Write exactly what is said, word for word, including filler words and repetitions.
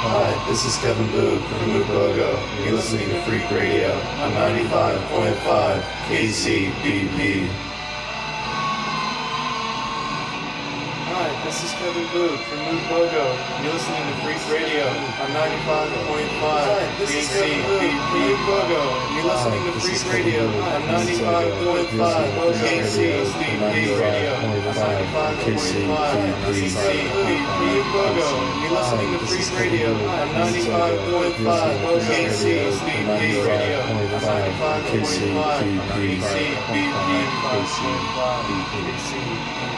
Hi, this is Kevin Boo from Moot Bogo. You're listening to Freak Radio on ninety-five point five K C B P. Hi, this is Kevin Boo from Moot Bogo. You're listening to Freak Radio on ninety-five point five K C B P. Moot Bogo. You're listening to Freak Radio on ninety-five point five K C B P Radio. ninety-five point five K C B P. Moot Bogo. You're listening to Freak Radio on ninety-five point five K C B P Radio. ninety-five point five K C B P.